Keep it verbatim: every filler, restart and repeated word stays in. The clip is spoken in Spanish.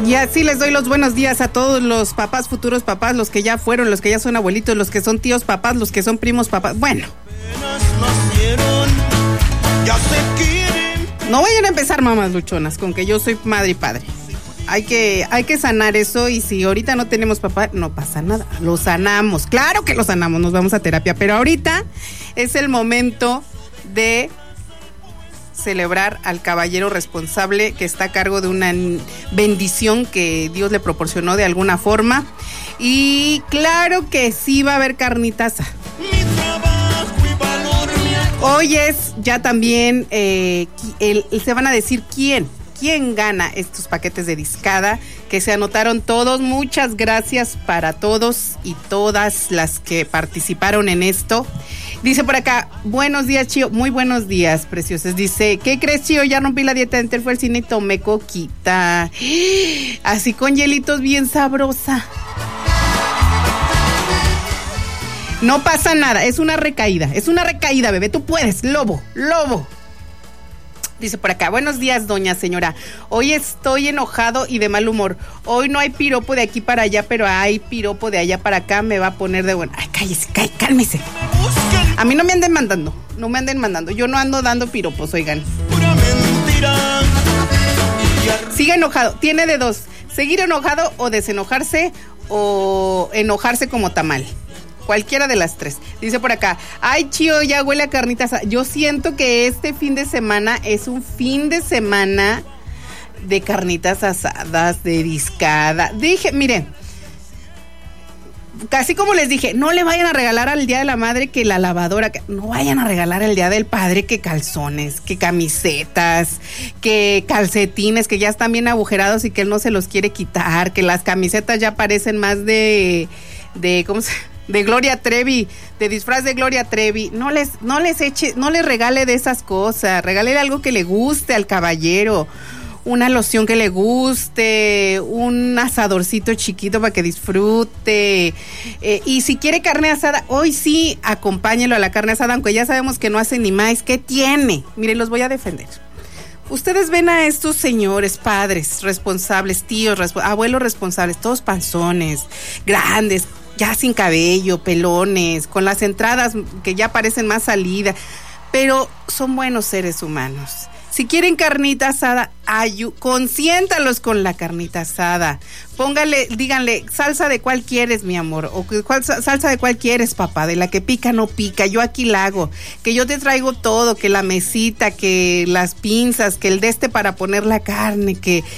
Y así les doy los buenos días a todos los papás, futuros papás, los que ya fueron, los que ya son abuelitos, los que son tíos papás, los que son primos papás. Bueno, no vayan a empezar, mamás luchonas, con que yo soy madre y padre. Hay que, hay que sanar eso, y si ahorita no tenemos papá, no pasa nada, lo sanamos, claro que lo sanamos, nos vamos a terapia, pero ahorita es el momento de celebrar al caballero responsable que está a cargo de una bendición que Dios le proporcionó de alguna forma, y claro que sí va a haber carnitaza. Hoy es ya también, eh, el, el, se van a decir quién. ¿Quién gana estos paquetes de discada? Que se anotaron todos. Muchas gracias para todos y todas las que participaron en esto. Dice por acá, buenos días, Chío. Muy buenos días, preciosos. Dice, ¿qué crees, Chío? Ya rompí la dieta, entré, fue al cine y tomé coquita. Así con hielitos, bien sabrosa. No pasa nada, es una recaída. Es una recaída, bebé. Tú puedes, lobo, lobo. Dice por acá, buenos días, doña señora. Hoy estoy enojado y de mal humor. Hoy no hay piropo de aquí para allá, pero hay piropo de allá para acá. Me va a poner de bueno. Ay, cállese, cállese, cálmese. A mí no me anden mandando, no me anden mandando. Yo no ando dando piropos, oigan. Sigue enojado, tiene de dos. Seguir enojado o desenojarse, o enojarse como tamal. Cualquiera de las tres. Dice por acá, ay, Chío, ya huele a carnitas. Yo siento que este fin de semana es un fin de semana de carnitas asadas, de discada. Dije, miren, casi como les dije, no le vayan a regalar al Día de la Madre que la lavadora, que no vayan a regalar al Día del Padre que calzones, que camisetas, que calcetines, que ya están bien agujerados y que él no se los quiere quitar, que las camisetas ya parecen más de, de, ¿cómo se de Gloria Trevi, de disfraz de Gloria Trevi. No les, no les eche, no les regale de esas cosas. Regálele algo que le guste al caballero. Una loción que le guste, un asadorcito chiquito para que disfrute. Eh, y si quiere carne asada, hoy sí, acompáñelo a la carne asada, aunque ya sabemos que no hace ni más. ¿Qué tiene? Miren, los voy a defender. Ustedes ven a estos señores, padres responsables, tíos, resp- abuelos responsables, todos panzones, grandes, ya sin cabello, pelones, con las entradas que ya parecen más salidas, pero son buenos seres humanos. Si quieren carnita asada, ayu- consiéntalos con la carnita asada. Póngale, díganle, salsa de cuál quieres, mi amor, o cuál salsa de cuál quieres, papá, de la que pica no pica, yo aquí la hago, que yo te traigo todo, que la mesita, que las pinzas, que el de este para poner la carne, que